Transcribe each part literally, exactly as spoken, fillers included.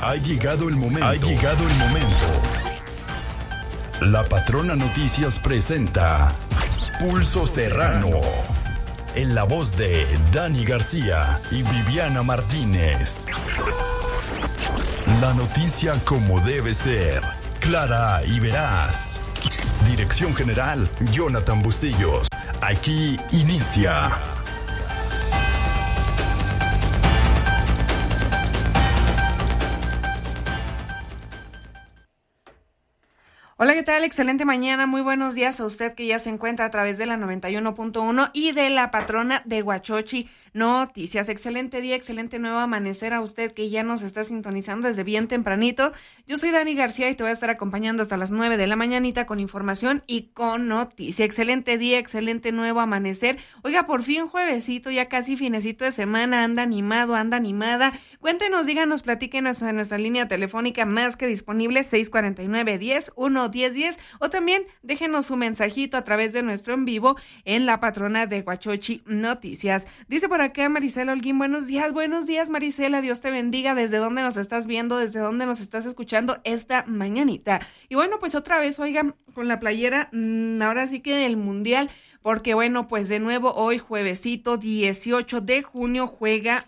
Ha llegado el momento. Ha llegado el momento. La Patrona Noticias presenta Pulso Serrano. En la voz de Dani García y Viviana Martínez. La noticia como debe ser. Clara y veraz. Dirección General, Jonathan Bustillos. Aquí inicia. Hola, ¿qué tal? Excelente mañana, muy buenos días a usted que ya se encuentra a través de la noventa y uno punto uno y de la Patrona de Huachochi Noticias. Excelente día, excelente nuevo amanecer a usted que ya nos está sintonizando desde bien tempranito. Yo soy Dani García y te voy a estar acompañando hasta las nueve de la mañanita con información y con noticia. Excelente día, excelente nuevo amanecer. Oiga, por fin juevesito, ya casi finecito de semana, anda animado, anda animada. Cuéntenos, díganos, platíquenos en nuestra línea telefónica más que disponible, seis cuarenta y nueve, diez, uno, diez, diez, o también déjenos su mensajito a través de nuestro en vivo en la Patrona de Huachochi Noticias. Dice por acá Marisela Holguín, buenos días, buenos días Marisela, Dios te bendiga, ¿desde dónde nos estás viendo, desde dónde nos estás escuchando esta mañanita? Y bueno, pues otra vez, oigan, con la playera, mmm, ahora sí que del Mundial, porque bueno, pues de nuevo hoy juevesito dieciocho de junio juega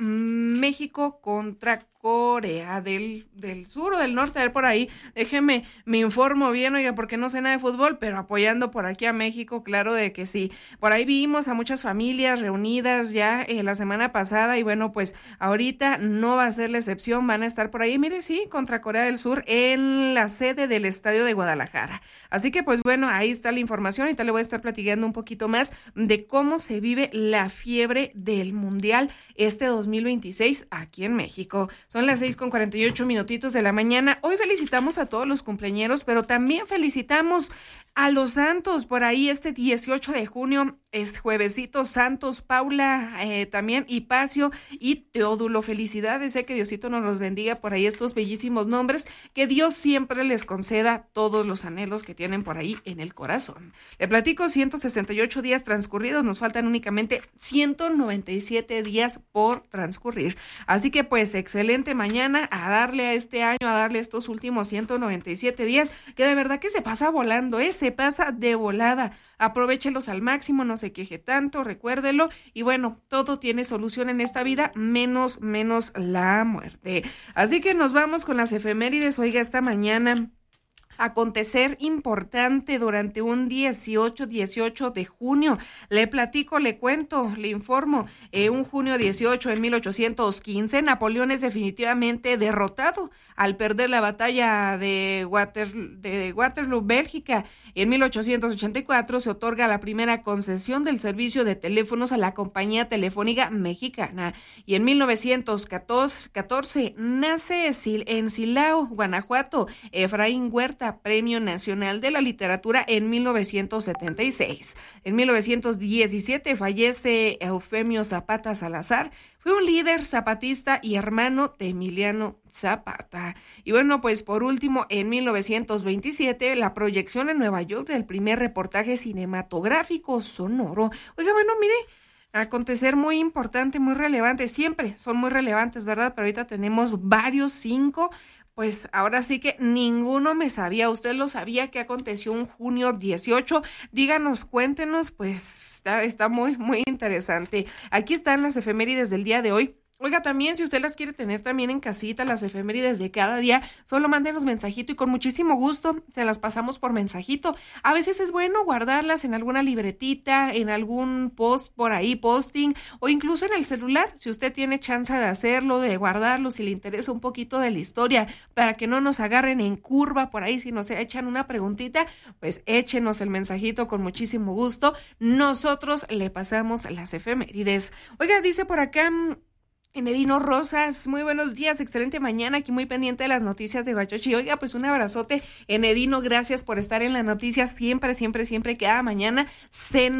México contra Corea del, del Sur o del Norte, a ver por ahí, déjeme, me informo bien, oiga, porque no sé nada de fútbol, pero apoyando por aquí a México, claro de que sí. Por ahí vimos a muchas familias reunidas ya eh, la semana pasada y bueno, pues ahorita no va a ser la excepción, van a estar por ahí, mire, sí, contra Corea del Sur en la sede del Estadio de Guadalajara. Así que pues bueno, ahí está la información, ahorita le voy a estar platicando un poquito más de cómo se vive la fiebre del Mundial este dos mil veintiséis aquí en México. Son las seis con cuarenta y ocho minutitos de la mañana. Hoy felicitamos a todos los cumpleañeros, pero también felicitamos a los santos. Por ahí este dieciocho de junio es juevesito, Santos, Paula, eh, también Hipacio y Teodulo. Felicidades, sé que Diosito nos los bendiga por ahí estos bellísimos nombres, que Dios siempre les conceda todos los anhelos que tienen por ahí en el corazón. Le platico, ciento sesenta y ocho días transcurridos, nos faltan únicamente ciento noventa y siete días por transcurrir. Así que pues excelente mañana, a darle a este año, a darle estos últimos ciento noventa y siete días, que de verdad que se pasa volando, ¿eh? Se pasa de volada. Aprovéchelos al máximo, no se queje tanto, recuérdelo. Y bueno, todo tiene solución en esta vida, menos, menos la muerte. Así que nos vamos con las efemérides. Oiga, esta mañana, acontecer importante durante un dieciocho de junio. Le platico, le cuento, le informo. Eh, un junio dieciocho en mil ochocientos quince, Napoleón es definitivamente derrotado al perder la batalla de, Water, de Waterloo, Bélgica. En mil ochocientos ochenta y cuatro se otorga la primera concesión del servicio de teléfonos a la compañía telefónica mexicana. Y en mil novecientos catorce nace en Silao, Guanajuato, Efraín Huerta, Premio Nacional de la Literatura en mil novecientos setenta y seis. En mil novecientos diecisiete fallece Eufemio Zapata Salazar. Fue un líder zapatista y hermano de Emiliano Zapata. Y bueno, pues por último, en mil novecientos veintisiete, la proyección en Nueva York del primer reportaje cinematográfico sonoro. Oiga, bueno, mire, acontecer muy importante, muy relevante, siempre son muy relevantes, ¿verdad? Pero ahorita tenemos varios, cinco. Pues ahora sí que ninguno me sabía. ¿Usted lo sabía que aconteció un junio dieciocho? Díganos, cuéntenos, pues está, está muy, muy interesante. Aquí están las efemérides del día de hoy. Oiga, también si usted las quiere tener también en casita, las efemérides de cada día, solo mándenos mensajito y con muchísimo gusto se las pasamos por mensajito. A veces es bueno guardarlas en alguna libretita, en algún post por ahí, posting, o incluso en el celular, si usted tiene chance de hacerlo, de guardarlo, si le interesa un poquito de la historia, para que no nos agarren en curva por ahí, si nos echan una preguntita, pues échenos el mensajito con muchísimo gusto. Nosotros le pasamos las efemérides. Oiga, dice por acá Enedino Rosas, muy buenos días, excelente mañana, aquí muy pendiente de las noticias de Huachochi. Oiga, pues un abrazote, Enedino, gracias por estar en las noticias siempre, siempre, siempre, cada mañana se nos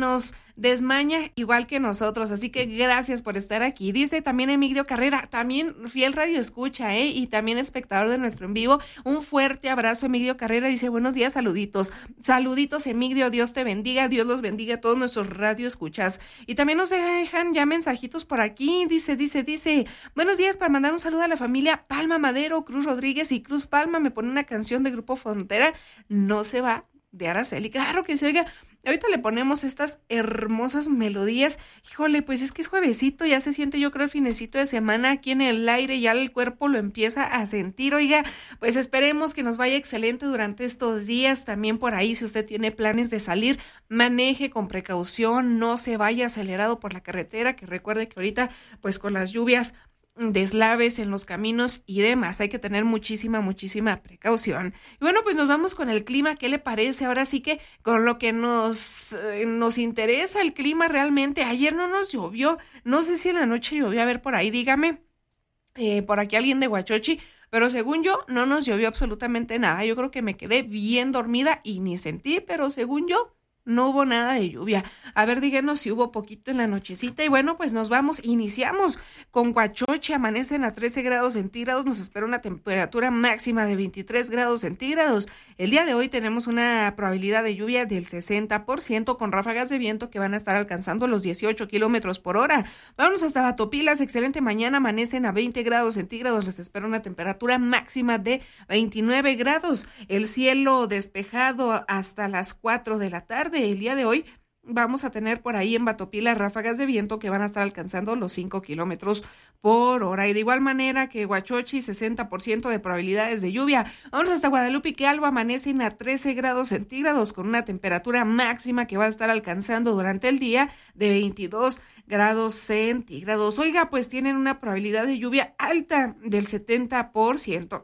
desmaña igual que nosotros, así que gracias por estar aquí. Dice también Emigdio Carrera, también fiel radio escucha, ¿eh? Y también espectador de nuestro en vivo. Un fuerte abrazo, Emigdio Carrera. Dice, buenos días, saluditos. Saluditos, Emigdio, Dios te bendiga, Dios los bendiga a todos nuestros radio escuchas. Y también nos dejan ya mensajitos por aquí. Dice, dice, dice, buenos días, para mandar un saludo a la familia Palma Madero, Cruz Rodríguez y Cruz Palma. Me pone una canción de Grupo Frontera, No se va, de Araceli. Claro que se oiga. Ahorita le ponemos estas hermosas melodías. Híjole, pues es que es juevesito, ya se siente, yo creo, el finecito de semana aquí en el aire, ya el cuerpo lo empieza a sentir. Oiga, pues esperemos que nos vaya excelente durante estos días. También por ahí, si usted tiene planes de salir, maneje con precaución, no se vaya acelerado por la carretera, que recuerde que ahorita, pues con las lluvias, deslaves en los caminos y demás, hay que tener muchísima, muchísima precaución. Y bueno, pues nos vamos con el clima. ¿Qué le parece? Ahora sí que con lo que nos, eh, nos interesa el clima realmente. Ayer no nos llovió, no sé si en la noche llovió, a ver por ahí, dígame, eh, por aquí alguien de Huachochi, pero según yo no nos llovió absolutamente nada. Yo creo que me quedé bien dormida y ni sentí, pero según yo no hubo nada de lluvia. A ver, díganos si hubo poquito en la nochecita. Y bueno, pues nos vamos, iniciamos con Huachochi. Amanecen a trece grados centígrados, nos espera una temperatura máxima de veintitrés grados centígrados. El día de hoy tenemos una probabilidad de lluvia del sesenta por ciento, con ráfagas de viento que van a estar alcanzando los dieciocho kilómetros por hora. Vamos hasta Batopilas, excelente mañana, amanecen a veinte grados centígrados, les espera una temperatura máxima de veintinueve grados. El cielo despejado hasta las cuatro de la tarde. El día de hoy vamos a tener por ahí en Batopilas ráfagas de viento que van a estar alcanzando los cinco kilómetros por hora. Y de igual manera que Huachochi, sesenta por ciento de probabilidades de lluvia. Vamos hasta Guadalupe que Alba, amanecen a trece grados centígrados con una temperatura máxima que va a estar alcanzando durante el día de veintidós grados centígrados. Oiga, pues tienen una probabilidad de lluvia alta del setenta por ciento.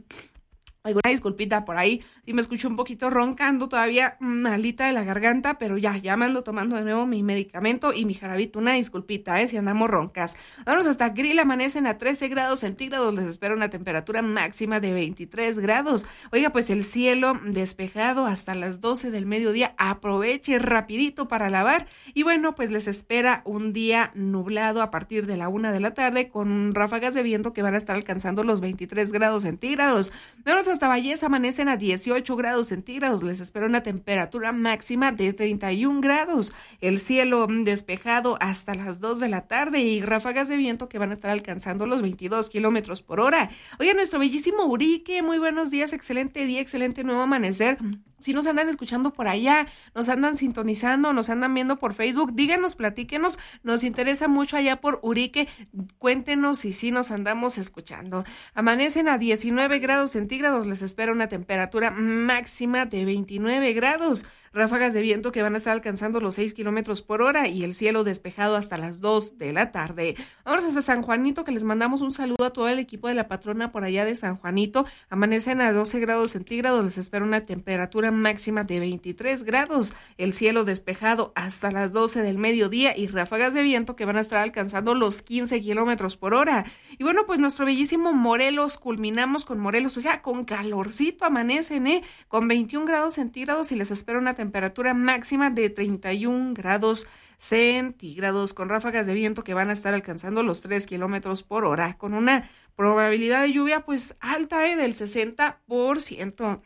Alguna disculpita por ahí, si me escucho un poquito roncando, todavía malita de la garganta, pero ya, ya me ando tomando de nuevo mi medicamento y mi jarabito, una disculpita, eh, si andamos roncas. Vamos hasta Grill, amanecen a trece grados centígrados, les espera una temperatura máxima de veintitrés grados. Oiga, pues el cielo despejado hasta las doce del mediodía, aproveche rapidito para lavar. Y bueno, pues les espera un día nublado a partir de la una de la tarde, con ráfagas de viento que van a estar alcanzando los veintitrés grados centígrados. Vamos a hasta Valles, amanecen a dieciocho grados centígrados, les espera una temperatura máxima de treinta y un grados, el cielo despejado hasta las dos de la tarde y ráfagas de viento que van a estar alcanzando los veintidós kilómetros por hora. Oye, nuestro bellísimo Urique, muy buenos días, excelente día, excelente nuevo amanecer. Si nos andan escuchando por allá, nos andan sintonizando, nos andan viendo por Facebook, díganos, platíquenos, nos interesa mucho allá por Urique, cuéntenos si sí nos andamos escuchando. Amanecen a diecinueve grados centígrados, les espera una temperatura máxima de veintinueve grados. Ráfagas de viento que van a estar alcanzando los seis kilómetros por hora y el cielo despejado hasta las dos de la tarde. Vamos hasta San Juanito, que les mandamos un saludo a todo el equipo de la patrona por allá de San Juanito. Amanecen a doce grados centígrados, les espera una temperatura máxima de veintitrés grados. El cielo despejado hasta las doce del mediodía y ráfagas de viento que van a estar alcanzando los quince kilómetros por hora. Y bueno, pues nuestro bellísimo Morelos, culminamos con Morelos, oiga, con calorcito amanecen, ¿eh? Con veintiún grados centígrados y les espera una temperatura máxima de treinta y un grados centígrados, con ráfagas de viento que van a estar alcanzando los tres kilómetros por hora, con una probabilidad de lluvia pues alta, ¿eh? Del sesenta por ciento.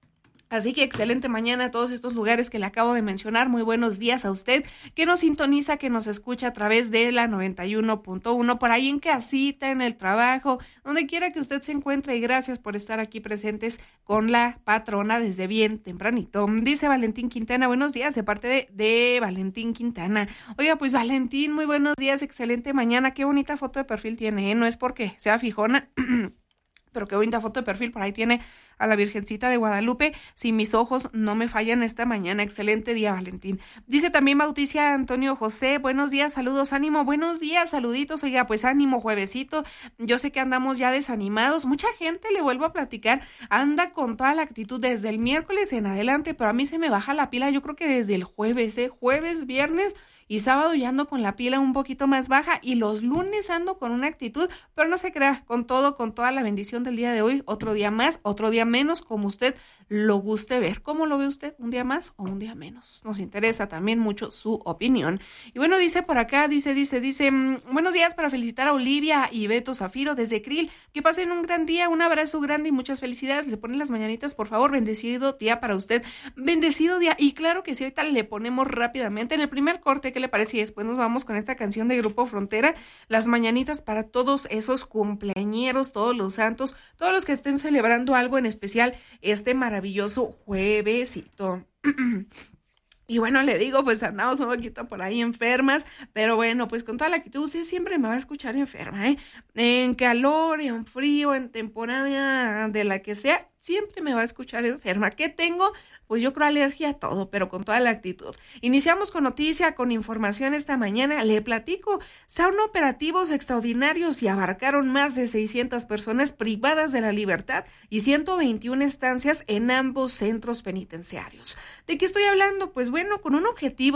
Así que excelente mañana a todos estos lugares que le acabo de mencionar. Muy buenos días a usted que nos sintoniza, que nos escucha a través de la noventa y uno punto uno, por ahí en casita, en el trabajo, donde quiera que usted se encuentre. Y gracias por estar aquí presentes con la patrona desde bien tempranito. Dice Valentín Quintana, buenos días de parte de, de Valentín Quintana. Oiga, pues Valentín, muy buenos días, excelente mañana. Qué bonita foto de perfil tiene, ¿eh? No es porque sea fijona, pero qué bonita foto de perfil, por ahí tiene a la Virgencita de Guadalupe, si mis ojos no me fallan esta mañana. Excelente día, Valentín. Dice también Bauticia Antonio José, buenos días, saludos, ánimo, buenos días, saluditos. Oiga, pues ánimo, juevesito, yo sé que andamos ya desanimados, mucha gente, le vuelvo a platicar, anda con toda la actitud desde el miércoles en adelante, pero a mí se me baja la pila, yo creo que desde el jueves, ¿eh? Jueves, viernes, y sábado ya ando con la pila un poquito más baja y los lunes ando con una actitud, pero no se crea, con todo, con toda la bendición del día de hoy, otro día más, otro día menos, como usted lo guste ver. ¿Cómo lo ve usted? ¿Un día más o un día menos? Nos interesa también mucho su opinión. Y bueno, dice por acá, dice, dice, dice, mmm, buenos días para felicitar a Olivia y Beto Zafiro desde Krill. Que pasen un gran día, un abrazo grande y muchas felicidades. Le ponen las mañanitas, por favor. Bendecido día para usted. Bendecido día. Y claro que sí, ahorita le ponemos rápidamente en el primer corte, ¿qué le parece? Y después nos vamos con esta canción de Grupo Frontera, las mañanitas para todos esos cumpleañeros, todos los santos, todos los que estén celebrando algo en especial este maravilloso juevesito. Y bueno, le digo, pues andamos un poquito por ahí enfermas, pero bueno, pues con toda la actitud, usted siempre me va a escuchar enferma, ¿eh? En calor, en frío, en temporada de la que sea, siempre me va a escuchar enferma. ¿Qué tengo? Pues yo creo alergia a todo, pero con toda la actitud. Iniciamos con noticia, con información esta mañana. Le platico, son operativos extraordinarios y abarcaron más de seiscientas personas privadas de la libertad y ciento veintiuna estancias en ambos centros penitenciarios. ¿De qué estoy hablando? Pues bueno, con un objetivo